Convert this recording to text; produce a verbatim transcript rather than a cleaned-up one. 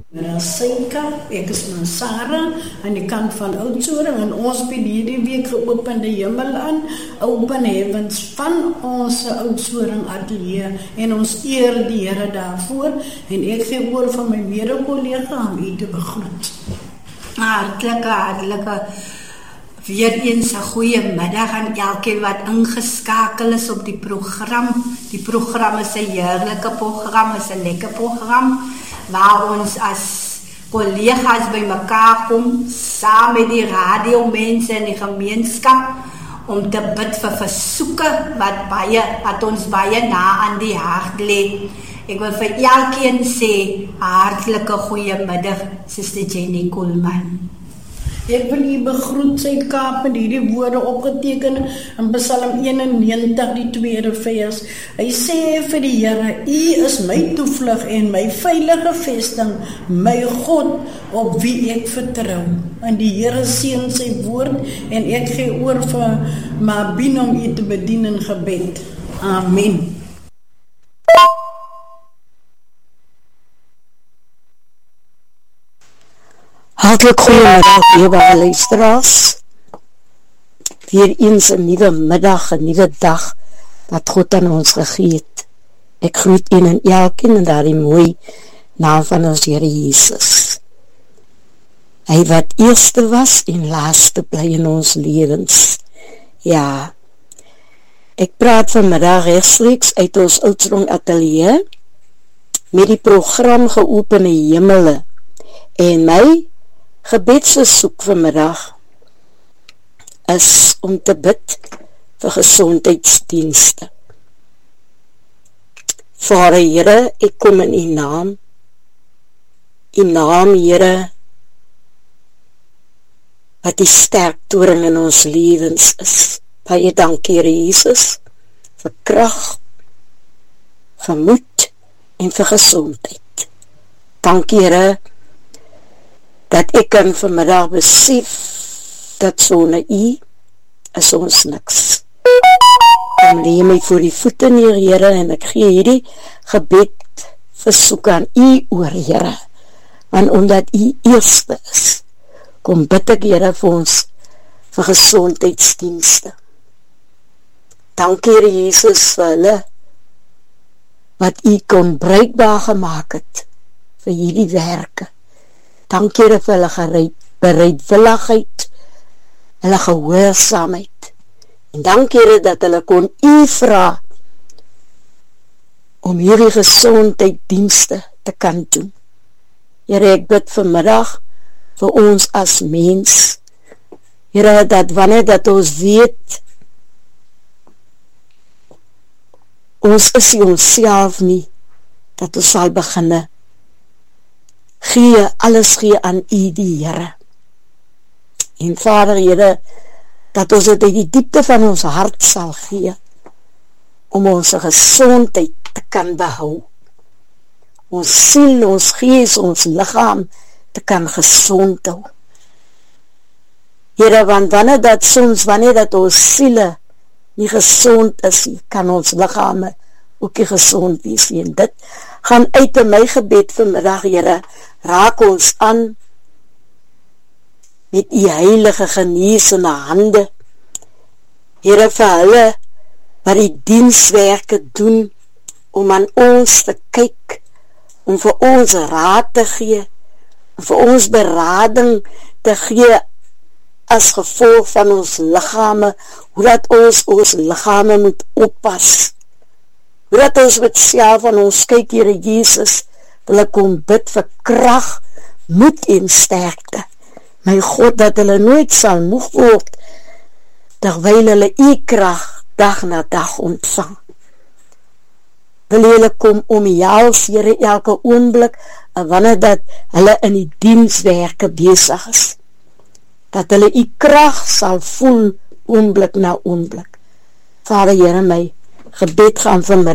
Raseika, ek is maar Sarah aan die kant van Oudtshoorn en ons bied hierdie week geopende hemel aan, open heavens van ons Oudtshoorn ateljee en ons eer die Here daarvoor en ek gee oor van my mede-kollega om u te begroet. Hartlike, hartlike weer eens 'n goeie middag aan elkeen wat ingeskakel is op die program. Die program is 'n heerlike program, is 'n lekker program waar ons as kollegas by mekaar kom, saam met die radiomense in die gemeenskap, om te bid vir versoeke wat baie, wat ons baie na aan die hart lê. Ek wil vir elkeen sê, hartlike goeiemiddag, Suster Jenny Koolman. Ek wil u begroet, sy Kaap met hierdie woorde opgeteken in Psalm eenennegentig, die tweede vers. Hy sê vir die Here, u is my toevlug en my veilige vesting, my God op wie ek vertrou. En die Here seën sy woord en ek gee oor vir Mabien om u te bedien in gebed. Amen. Hartlik goeiemiddag, liewe luisteraars. Weer eens 'n nuwe middag, 'n nuwe dag wat God aan ons gegee het. Ek groet een en elkeen in daardie mooi naam van ons Here Jesus. Hy wat eerste was en laaste bly in ons lewens. Ja, ek praat vanmiddag rechtstreeks uit ons Oudtshoorn ateljee met die program Geopende Hemele en my gebedsversoek vanmiddag is om te bid vir gesondheidsdienste. Vader Here, ek kom in u naam, u naam Here, wat die sterktoring in ons lewens is. Baie dankie Here Jesus, vir krag, vir moed en vir gesondheid. Dankie Here, dat ek kan vanmiddag besef, dat sonder u is ons niks. Kom lê my voor die voete neer, Here, en ek gee hierdie gebed versoek aan u oor, Here, want omdat u eerste is, kom bid ek, Here, vir ons, vir gesondheidsdienste. Dankie, Here Jesus, vir hulle, wat u kon bruikbaar gemaak het, vir hierdie werke. Dankie Here vir hulle gereed, bereidwilligheid, hulle gehoorsaamheid. En dankie Here dat hulle kon u vra om hierdie gesondheidsdienste te kan doen. Here, ek bid vanmiddag vir ons as mens. Here, dat wanneer dat ons weet, ons is nie onsself nie, dat ons sal beginne. Gee, alles gee aan u die Here. En Vader Here, dat ons het uit die diepte van ons hart sal gee, om ons gesondheid te kan behou. Ons siel, ons gees, ons liggaam te kan gesond hou. Here, want wanneer dat soms, wanneer dat ons siele nie gezond is, kan ons liggame ook nie gezond wees. En dit gaan uit in my gebed vanmiddag, Here, raak ons aan met u heilige geneesende hande. Here, vir hulle wat die dienswerke doen, om aan ons te kyk, om vir ons raad te gee, om vir ons berading te gee, as gevolg van ons liggame, hoe dat ons ons liggame moet oppas, hoe dat ons met self van ons kyk, Here Jesus, wil ek kom bid vir krag, moed en sterkte. My God, dat hulle nooit sal moeg word, terwyl hulle u krag dag na dag ontvang. Wil hulle kom om jals, Here, elke oomblik, en wanneer dat hulle in die dienswerke besig is, dat hulle u krag sal voel oomblik na oomblik. Vader Here, my gebed gaan vanmiddag